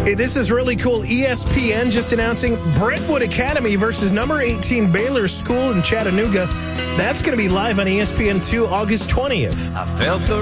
Hey, this is really cool. ESPN just announcing Brentwood Academy versus number 18 Baylor School in Chattanooga. That's going to be live on ESPN2 August 20th. I felt the